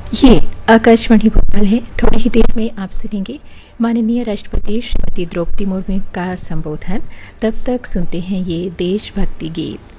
ये आकाशवाणी भोपाल है। थोड़ी ही देर में आप सुनेंगे माननीय राष्ट्रपति श्रीमती द्रौपदी मुर्मू का संबोधन। तब तक सुनते हैं ये देशभक्ति गीत।